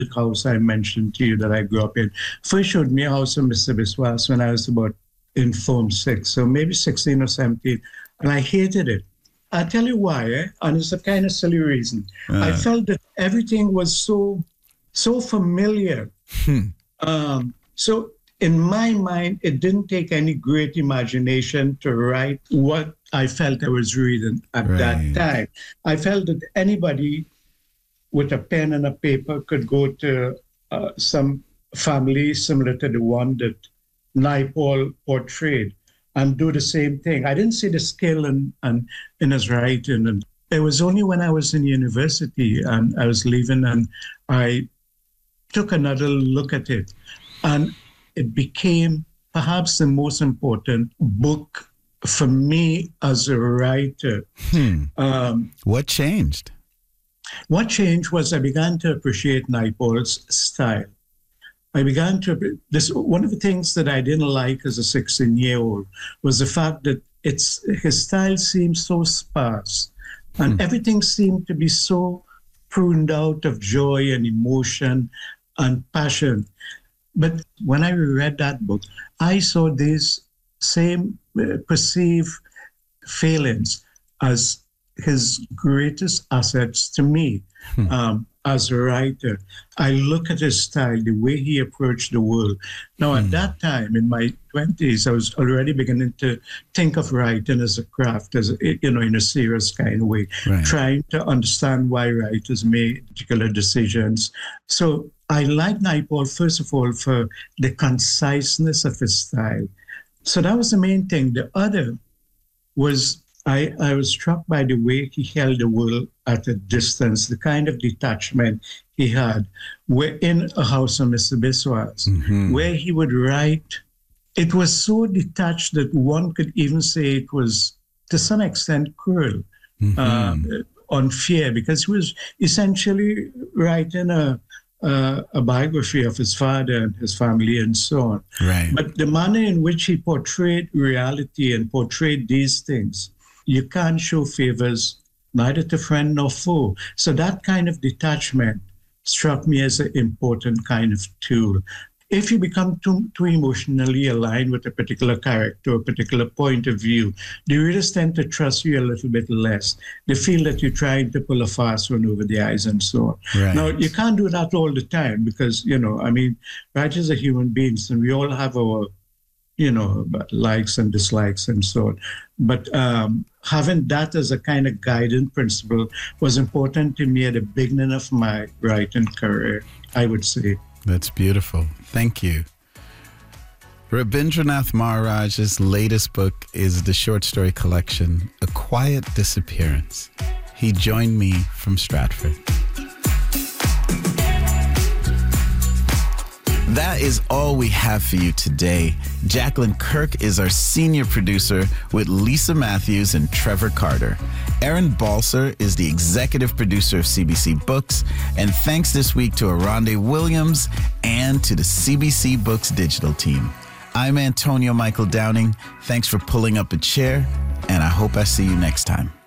house I mentioned to you that I grew up in. First showed me a house of Mr. Biswas when I was about in Form 6, so maybe 16 or 17, and I hated it. I'll tell you why, and it's a kind of silly reason. I felt that everything was so familiar. So in my mind, it didn't take any great imagination to write what I felt I was reading at that time. I felt that anybody with a pen and a paper could go to some family similar to the one that Naipaul portrayed and do the same thing. I didn't see the skill in his writing. And it was only when I was in university and I was leaving and I took another look at it. And it became perhaps the most important book for me as a writer. What changed? What changed was I began to appreciate Naipaul's style. I began to, one of the things that I didn't like as a 16-year-old was the fact that his style seemed so sparse and everything seemed to be so pruned out of joy and emotion and passion. But when I read that book, I saw these same perceived failings as his greatest assets to me. As a writer, I look at his style, the way he approached the world. Now, at that time, in my 20s, I was already beginning to think of writing as a craft, as in a serious kind of way, trying to understand why writers make particular decisions. So I like Naipaul, first of all, for the conciseness of his style. So that was the main thing. The other was I was struck by the way he held the world at a distance, the kind of detachment he had. We're in a house of Mr. Biswas, where he would write. It was so detached that one could even say it was, to some extent, cruel, unfair, because he was essentially writing a biography of his father and his family and so on. But the manner in which he portrayed reality and portrayed these things, you can't show favors neither to friend nor foe. So that kind of detachment struck me as an important kind of tool. If you become too emotionally aligned with a particular character or a particular point of view, the readers tend to trust you a little bit less. They feel that you're trying to pull a fast one over the eyes and so on. Now, you can't do that all the time because, writers are human beings and we all have our, likes and dislikes and so on. But having that as a kind of guiding principle was important to me at the beginning of my writing career, I would say. That's beautiful. Thank you. Rabindranath Maharaj's latest book is the short story collection, A Quiet Disappearance. He joined me from Stratford. That is all we have for you today. Jacqueline Kirk is our senior producer with Lisa Matthews and Trevor Carter. Aaron Balser is the executive producer of CBC Books. And thanks this week to Aronde Williams and to the CBC Books digital team. I'm Antonio Michael Downing. Thanks for pulling up a chair, and I hope I see you next time.